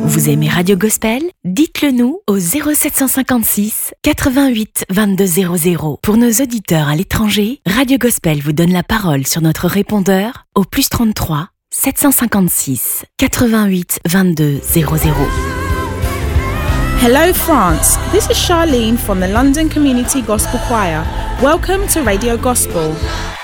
Vous aimez Radio Gospel? Dites-le nous au 0756 88 22 00. Pour nos auditeurs à l'étranger, Radio Gospel vous donne la parole sur notre répondeur au +33 756 88 22 00. Hello France, this is Charlene from the London Community Gospel Choir. Welcome to Radio Gospel.